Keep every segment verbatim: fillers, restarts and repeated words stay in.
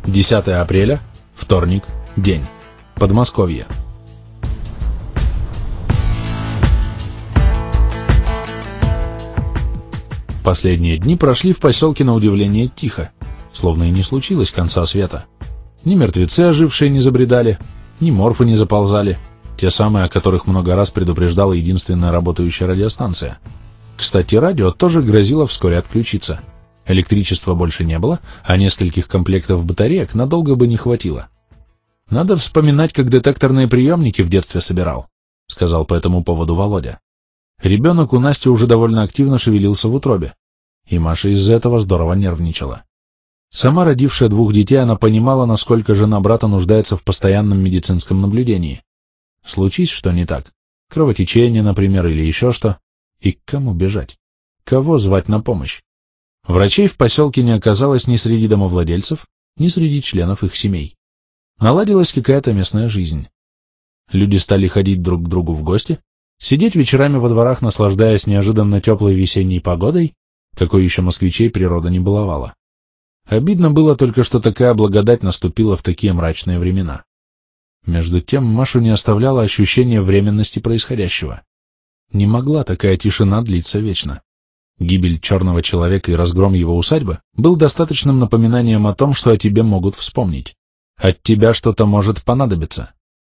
десятое апреля, вторник, день. Подмосковье. Последние дни прошли в поселке на удивление тихо, словно и не случилось конца света. Ни мертвецы ожившие не забредали, ни морфы не заползали, те самые, о которых много раз предупреждала единственная работающая радиостанция. Кстати, радио тоже грозило вскоре отключиться. Электричества больше не было, а нескольких комплектов батареек надолго бы не хватило. «Надо вспоминать, как детекторные приемники в детстве собирал», — сказал по этому поводу Володя. Ребенок у Насти уже довольно активно шевелился в утробе, и Маша из-за этого здорово нервничала. Сама родившая двух детей, она понимала, насколько жена брата нуждается в постоянном медицинском наблюдении. Случись что не так, кровотечение, например, или еще что, и к кому бежать? Кого звать на помощь? Врачей в поселке не оказалось ни среди домовладельцев, ни среди членов их семей. Наладилась какая-то местная жизнь. Люди стали ходить друг к другу в гости, сидеть вечерами во дворах, наслаждаясь неожиданно теплой весенней погодой, какой еще москвичей природа не баловала. Обидно было только, что такая благодать наступила в такие мрачные времена. Между тем Машу не оставляло ощущение временности происходящего. Не могла такая тишина длиться вечно. Гибель черного человека и разгром его усадьбы был достаточным напоминанием о том, что о тебе могут вспомнить. От тебя что-то может понадобиться.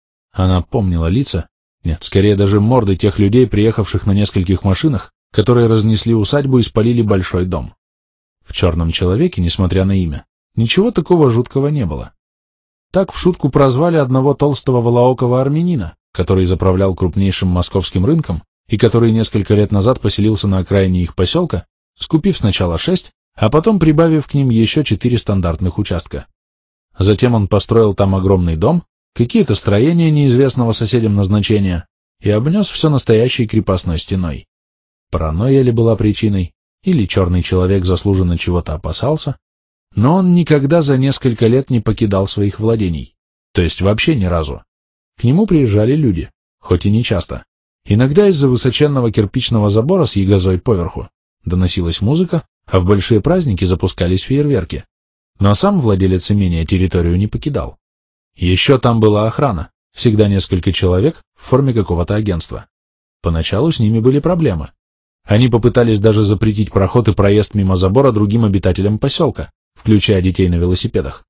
Она помнила лица, нет, скорее даже морды тех людей, приехавших на нескольких машинах, которые разнесли усадьбу и спалили большой дом. В «Черном человеке», несмотря на имя, ничего такого жуткого не было. Так в шутку прозвали одного толстого волоокого армянина, который заправлял крупнейшим московским рынком и который несколько лет назад поселился на окраине их поселка, скупив сначала шесть, а потом прибавив к ним еще четыре стандартных участка. Затем он построил там огромный дом, какие-то строения неизвестного соседям назначения и обнес все настоящей крепостной стеной. Паранойя ли была причиной, или черный человек заслуженно чего-то опасался, но он никогда за несколько лет не покидал своих владений, то есть вообще ни разу. К нему приезжали люди, хоть и не часто. Иногда из-за высоченного кирпичного забора с ягозой поверху доносилась музыка, а в большие праздники запускались фейерверки. Но сам владелец имения территорию не покидал. Еще там была охрана, всегда несколько человек в форме какого-то агентства. Поначалу с ними были проблемы. Они попытались даже запретить проход и проезд мимо забора другим обитателям поселка, включая детей на велосипедах.